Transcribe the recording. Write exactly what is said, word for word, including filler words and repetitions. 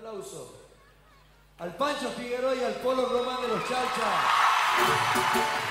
aplauso al Pancho Figueroa y al Polo Román de los Chalchas.